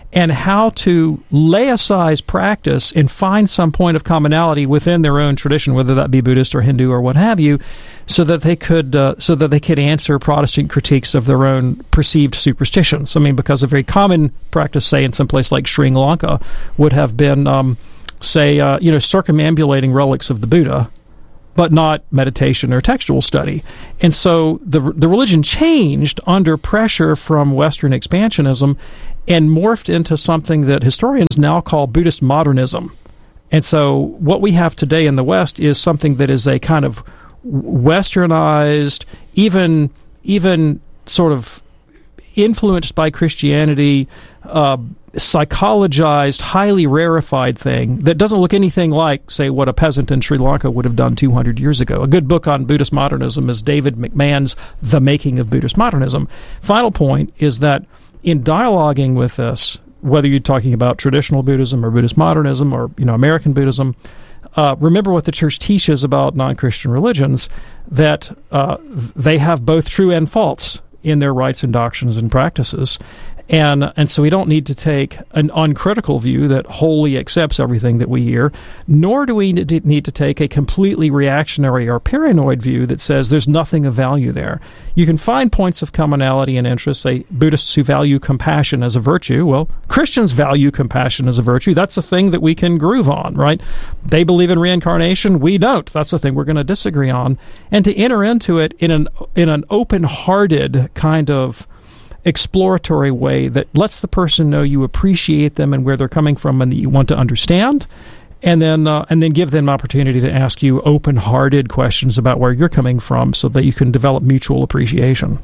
and how to lay aside practice and find some point of commonality within their own tradition, whether that be Buddhist or Hindu or what have you, so that they could uh, so that they could answer Protestant critiques of their own perceived superstitions. I mean, because a very common practice, say in some place like Sri Lanka, would have been, um, say, uh, you know, circumambulating relics of the Buddha, but not meditation or textual study. And so the the religion changed under pressure from Western expansionism and morphed into something that historians now call Buddhist modernism. And so what we have today in the West is something that is a kind of Westernized, even even sort of influenced by Christianity, uh, psychologized, highly rarefied thing that doesn't look anything like, say, what a peasant in Sri Lanka would have done two hundred years ago. A good book on Buddhist modernism is David McMahon's The Making of Buddhist Modernism. Final point is that in dialoguing with this, whether you're talking about traditional Buddhism or Buddhist modernism or, you know, American Buddhism, Uh, remember what the church teaches about non-Christian religions, that uh, they have both true and false in their rites and doctrines and practices. And and so we don't need to take an uncritical view that wholly accepts everything that we hear, nor do we need to take a completely reactionary or paranoid view that says there's nothing of value there. You can find points of commonality and interest, say Buddhists who value compassion as a virtue. Well, Christians value compassion as a virtue. That's a thing that we can groove on, right? They believe in reincarnation. We don't. That's the thing we're going to disagree on. And to enter into it in an in an open-hearted kind of exploratory way that lets the person know you appreciate them and where they're coming from and that you want to understand, and then uh, and then give them an opportunity to ask you open-hearted questions about where you're coming from so that you can develop mutual appreciation.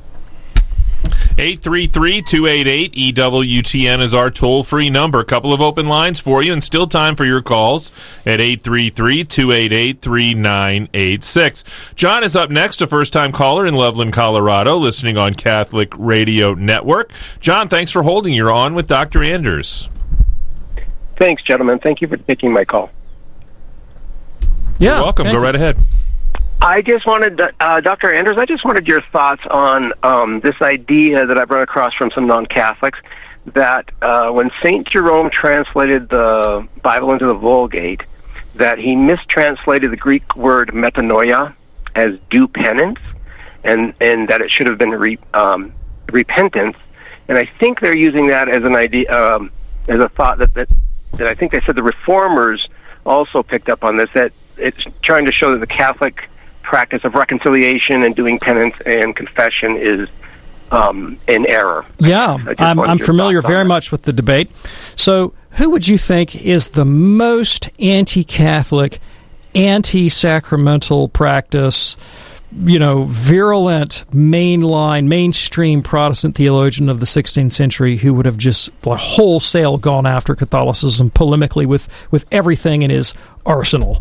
eight three three, two eight eight, E W T N is our toll-free number. A couple of open lines for you and still time for your calls at eight three three, two eight eight, three nine eight six. John is up next, a first-time caller in Loveland, Colorado, listening on Catholic Radio Network. John, thanks for holding. You're on with Doctor Anders. Thanks, gentlemen. Thank you for taking my call. Yeah, You're welcome. Go you. right ahead. I just wanted, uh, Doctor Anders, I just wanted your thoughts on um, this idea that I've run across from some non-Catholics that uh, when Saint Jerome translated the Bible into the Vulgate, that he mistranslated the Greek word metanoia as do penance, and, and that it should have been re, um, repentance. And I think they're using that as an idea, um, as a thought that, that, that I think they said the Reformers also picked up on this, that it's trying to show that the Catholic practice of reconciliation and doing penance and confession is um, in error. Yeah, I'm, I'm familiar very much with the debate. So who would you think is the most anti-Catholic, anti-sacramental practice, you know, virulent, mainline, mainstream Protestant theologian of the sixteenth century who would have just like, wholesale gone after Catholicism polemically with, with everything in his arsenal?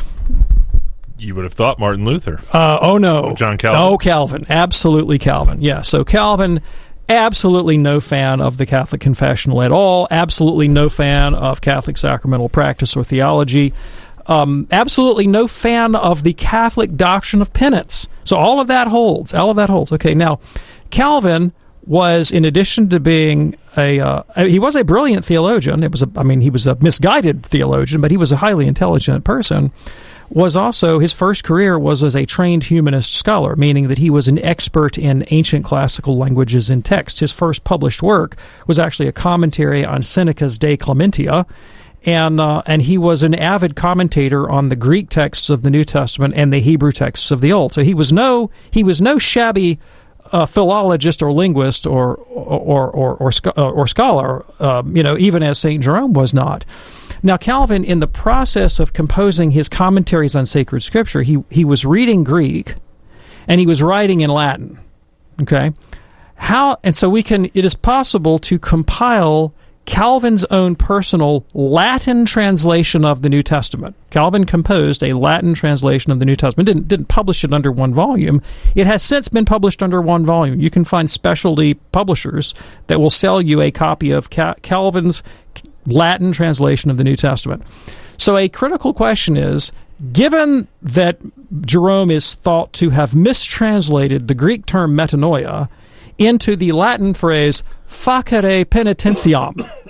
You would have thought Martin Luther. Uh, oh, no. Or John Calvin. Oh, Calvin. Absolutely Calvin. Yeah, so Calvin, absolutely no fan of the Catholic confessional at all, absolutely no fan of Catholic sacramental practice or theology, um, absolutely no fan of the Catholic doctrine of penance. So all of that holds. All of that holds. Okay, now, Calvin was, in addition to being a, uh, he was a brilliant theologian. It was, a, I mean, he was a misguided theologian, but he was a highly intelligent person. Was also, his first career was as a trained humanist scholar, meaning that he was an expert in ancient classical languages and texts. His first published work was actually a commentary on Seneca's De Clementia, and uh, and he was an avid commentator on the Greek texts of the New Testament and the Hebrew texts of the Old. So he was no he was no shabby uh, philologist or linguist or or or or, or, or scholar, uh, you know, even as Saint Jerome was not. Now, Calvin, in the process of composing his commentaries on sacred scripture, he, he was reading Greek, and he was writing in Latin, okay? How, and so we can, it is possible to compile Calvin's own personal Latin translation of the New Testament. Calvin composed a Latin translation of the New Testament, didn't, didn't publish it under one volume. It has since been published under one volume. You can find specialty publishers that will sell you a copy of Cal- Calvin's Latin translation of the New Testament. So a critical question is, given that Jerome is thought to have mistranslated the Greek term metanoia into the Latin phrase facere penitentiam,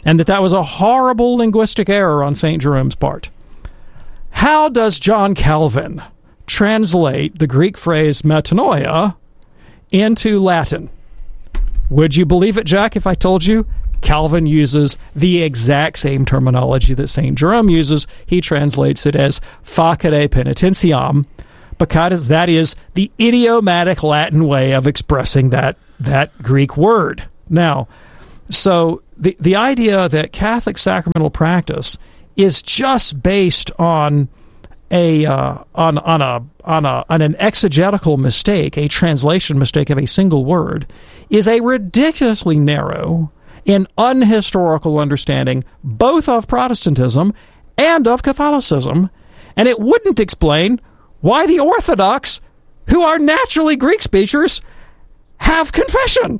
and that that was a horrible linguistic error on Saint Jerome's part. How does John Calvin translate the Greek phrase metanoia into Latin? Would you believe it, Jack, if I told you Calvin uses the exact same terminology that Saint Jerome uses? He translates it as facere penitentiam, because that is the idiomatic Latin way of expressing that, that Greek word. Now, so the, the idea that Catholic sacramental practice is just based on a uh, on on a on a on an exegetical mistake, a translation mistake of a single word, is a ridiculously narrow and unhistorical understanding both of Protestantism and of Catholicism, and it wouldn't explain why the Orthodox, who are naturally Greek speakers, have confession.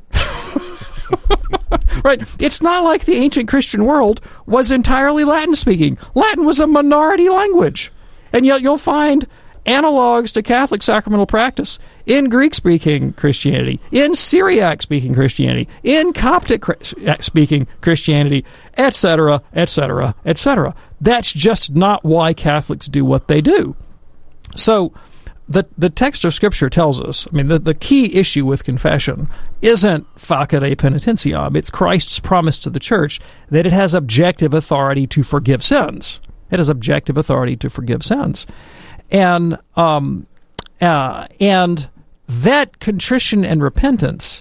Right? It's not like the ancient Christian world was entirely Latin-speaking. Latin was a minority language. And yet you'll find analogs to Catholic sacramental practice in Greek-speaking Christianity, in Syriac-speaking Christianity, in Coptic-speaking Christianity, et cetera, et cetera, et cetera. That's just not why Catholics do what they do. So the the text of Scripture tells us, I mean, the, the key issue with confession isn't facere penitentiam. It's Christ's promise to the church that it has objective authority to forgive sins. It has objective authority to forgive sins. And um, uh, and that contrition and repentance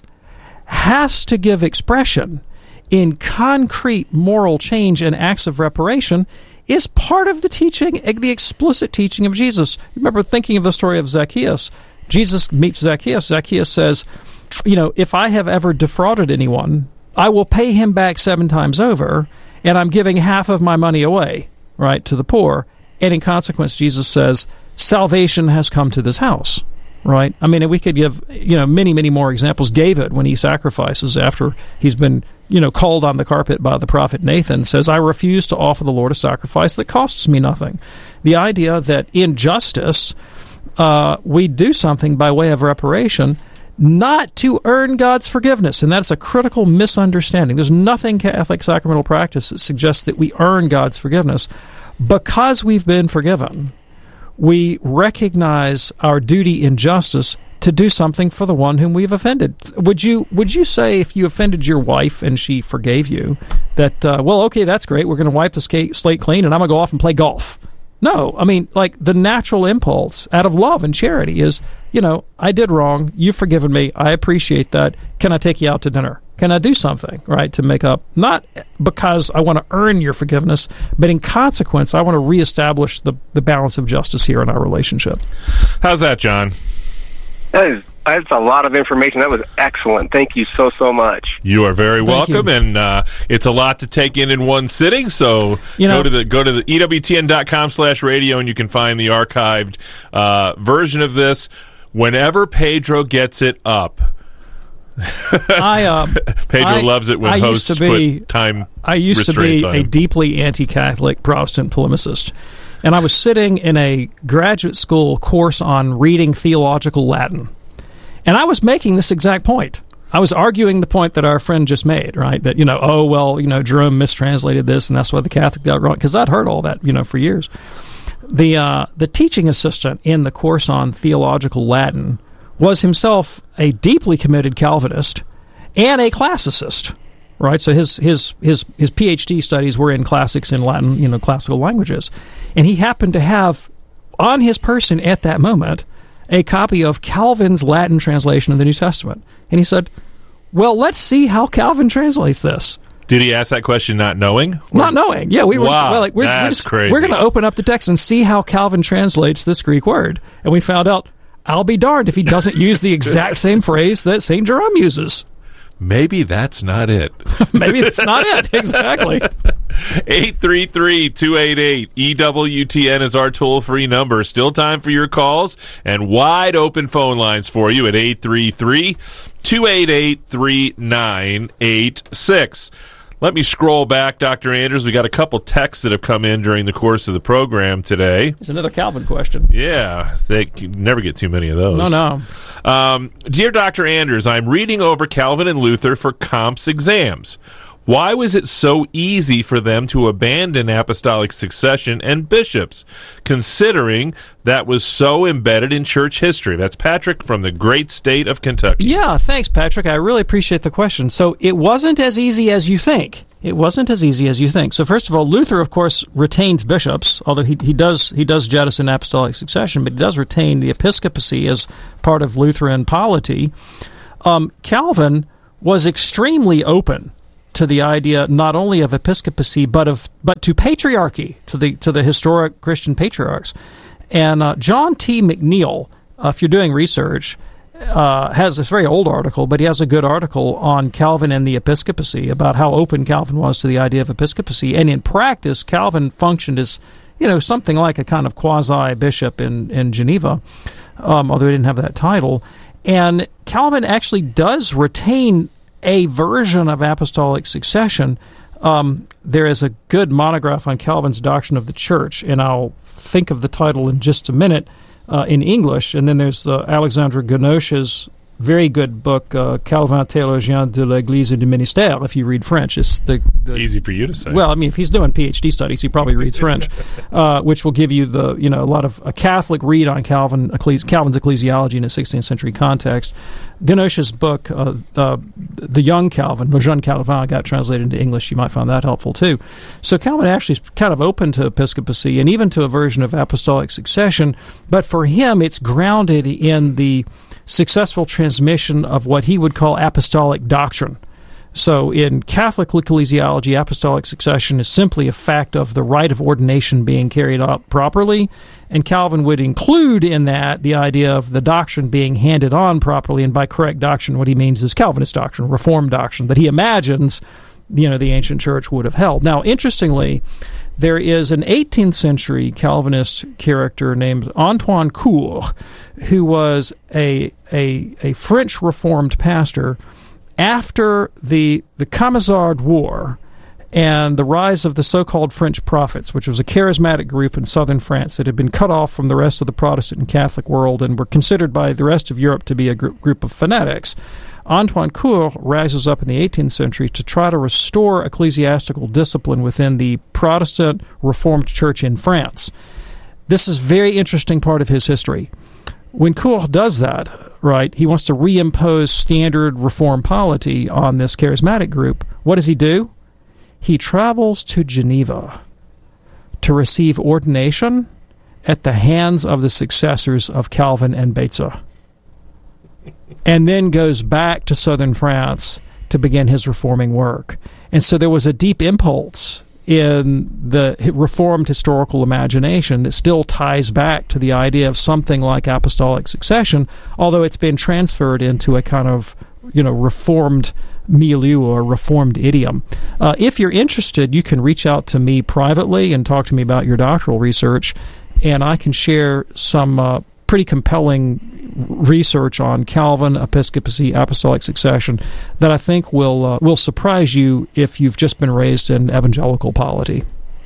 has to give expression in concrete moral change and acts of reparation is part of the teaching, the explicit teaching of Jesus. Remember thinking of the story of Zacchaeus. Jesus meets Zacchaeus. Zacchaeus says, you know, if I have ever defrauded anyone, I will pay him back seven times over, and I'm giving half of my money away, right, to the poor. And in consequence, Jesus says, salvation has come to this house, right? I mean, and we could give, you know, many, many more examples. David, when he sacrifices after he's been, you know, called on the carpet by the prophet Nathan, says, I refuse to offer the Lord a sacrifice that costs me nothing. The idea that in justice, uh, we do something by way of reparation, not to earn God's forgiveness. And that's a critical misunderstanding. There's nothing Catholic sacramental practice that suggests that we earn God's forgiveness. Because we've been forgiven, we recognize our duty in justice to do something for the one whom we've offended. Would you would you say if you offended your wife and she forgave you that, uh, well, okay, that's great, we're going to wipe the skate, slate clean and I'm going to go off and play golf? No. I mean, like, the natural impulse out of love and charity is, you know, I did wrong, you've forgiven me, I appreciate that, can I take you out to dinner? Can I do something, right, to make up? Not because I want to earn your forgiveness, but in consequence, I want to reestablish the, the balance of justice here in our relationship. How's that, John? That is, that's a lot of information. That was excellent. Thank you so, so much. You are very Thank welcome, you. and uh, it's a lot to take in in one sitting, so You know- go to the go to the E W T N dot com slash radio, and you can find the archived uh, version of this whenever Pedro gets it up. I uh, Pedro I- loves it when I used hosts to be- put time I used to be restraints on a him. deeply anti-Catholic Protestant polemicist, and I was sitting in a graduate school course on reading theological Latin, and I was making this exact point. I was arguing the point that our friend just made, right? That, you know, oh, well, you know, Jerome mistranslated this, and that's why the Catholic got it wrong, because I'd heard all that, you know, for years. The uh, the teaching assistant in the course on theological Latin was himself a deeply committed Calvinist and a classicist, right? So his his his his PhD studies were in classics in Latin, you know, classical languages, and he happened to have on his person at that moment a copy of Calvin's Latin translation of the New Testament, and he said, "Well, let's see how Calvin translates this." Did he ask that question not knowing? Or- Not knowing. Yeah, we were Wow, well, like, we're, that's we're just, crazy. We're going to open up the text and see how Calvin translates this Greek word. And we found out, I'll be darned if he doesn't use the exact same phrase that Saint Jerome uses. Maybe that's not it. Maybe that's not it. Exactly. eight three three, two eight eight, E W T N is our toll-free number. Still time for your calls and wide open phone lines for you at eight three three, two eight eight, three nine eight six. Let me scroll back, Doctor Anders. We got a couple texts that have come in during the course of the program today. There's another Calvin question. Yeah, they can never get too many of those. No, no. Um, Dear Doctor Anders, I'm reading over Calvin and Luther for comps exams. Why was it so easy for them to abandon apostolic succession and bishops, considering that was so embedded in church history? That's Patrick from the great state of Kentucky. Yeah, thanks, Patrick. I really appreciate the question. So it wasn't as easy as you think. It wasn't as easy as you think. So first of all, Luther, of course, retains bishops, although he, he does he does jettison apostolic succession, but he does retain the episcopacy as part of Lutheran polity. Um, Calvin was extremely open to the idea not only of episcopacy but of but to patriarchy, to the to the historic Christian patriarchs. And uh, John T. McNeil, uh, if you're doing research, uh, has this very old article, but he has a good article on Calvin and the episcopacy, about how open Calvin was to the idea of episcopacy. And in practice, Calvin functioned as, you know, something like a kind of quasi-bishop in, in Geneva, um, although he didn't have that title. And Calvin actually does retain a version of apostolic succession. Um, there is a good monograph on Calvin's doctrine of the church, and I'll think of the title in just a minute uh, in English. And then there's uh, Alexandre Ganoche's very good book, uh, Calvin théologien de l'Église et du ministère, if you read French. It's the, the easy for you to say. Well, I mean, if he's doing PhD studies, he probably reads French, uh, which will give you the, you know, a lot of a Catholic read on Calvin, ecclesi- Calvin's ecclesiology in a sixteenth century context. Ganoche's book, uh, uh, The Young Calvin, Le Jeune Calvin, got translated into English. You might find that helpful too. So Calvin actually is kind of open to episcopacy and even to a version of apostolic succession, but for him it's grounded in the successful transmission of what he would call apostolic doctrine. So in Catholic ecclesiology, apostolic succession is simply a fact of the rite of ordination being carried out properly, and Calvin would include in that the idea of the doctrine being handed on properly, and by correct doctrine, what he means is Calvinist doctrine, Reformed doctrine, that he imagines, you know, the ancient church would have held. Now, interestingly, there is an eighteenth century Calvinist character named Antoine Cour, who was a a, a French Reformed pastor after the the Camisard War and the rise of the so-called French Prophets, which was a charismatic group in southern France that had been cut off from the rest of the Protestant and Catholic world and were considered by the rest of Europe to be a gr- group of fanatics. Antoine Cour rises up in the eighteenth century to try to restore ecclesiastical discipline within the Protestant Reformed Church in France. This is a very interesting part of his history. When Cour does that, right, he wants to reimpose standard Reformed polity on this charismatic group. What does he do? He travels to Geneva to receive ordination at the hands of the successors of Calvin and Beza, and then goes back to southern France to begin his reforming work. And so there was a deep impulse in the Reformed historical imagination that still ties back to the idea of something like apostolic succession, although it's been transferred into a kind of, you know, Reformed milieu or Reformed idiom. Uh, if you're interested, you can reach out to me privately and talk to me about your doctoral research, and I can share some uh, pretty compelling research on Calvin, episcopacy, apostolic succession that I think will uh, will surprise you if you've just been raised in evangelical polity.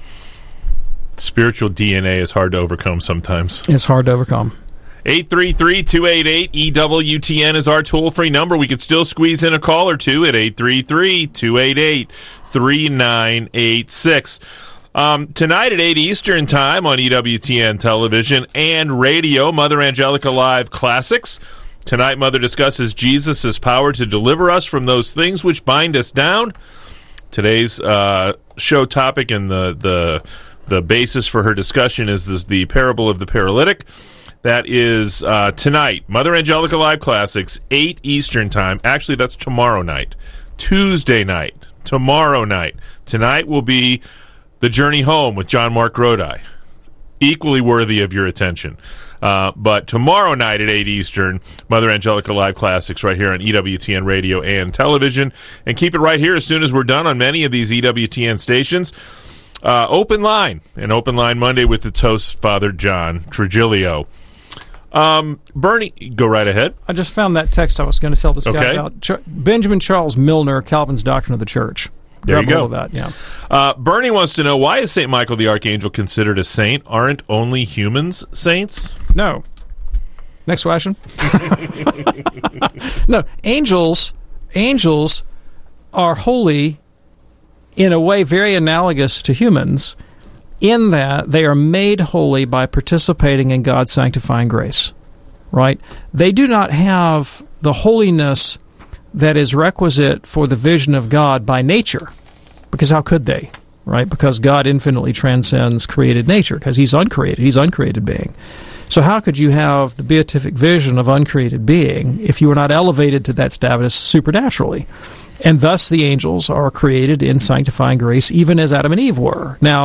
Spiritual D N A is hard to overcome sometimes. It's hard to overcome. eight three three, two eight eight, E W T N is our toll-free number. We could still squeeze in a call or two at eight three three, two eight eight, three nine eight six. Um, tonight at eight Eastern Time on E W T N Television and Radio, Mother Angelica Live Classics. Tonight, Mother discusses Jesus' power to deliver us from those things which bind us down. Today's uh, show topic and the, the the basis for her discussion is this, the parable of the paralytic. That is uh, tonight, Mother Angelica Live Classics, eight Eastern Time. Actually, that's tomorrow night. Tuesday night. Tomorrow night. Tonight will be The Journey Home with John Mark Grodi. Equally worthy of your attention. Uh, but tomorrow night at eight Eastern, Mother Angelica Live Classics right here on E W T N Radio and Television. And keep it right here as soon as we're done on many of these E W T N stations. Uh, open Line, an Open Line Monday with its host, Father John Trigilio. Um, Bernie, go right ahead. I just found that text I was going to tell this okay. guy about. Ch- Benjamin Charles Milner, Calvin's Doctrine of the Church. There Grab you go. That, yeah. Uh, Bernie wants to know, why is Saint Michael the Archangel considered a saint? Aren't only humans saints? No. Next question. No, angels, angels are holy in a way very analogous to humans, in that they are made holy by participating in God's sanctifying grace, right? They do not have the holiness that is requisite for the vision of God by nature, because how could they, right? Because God infinitely transcends created nature, because He's uncreated. He's uncreated being. So how could you have the beatific vision of uncreated being if you were not elevated to that status supernaturally? And thus the angels are created in sanctifying grace, even as Adam and Eve were. Now,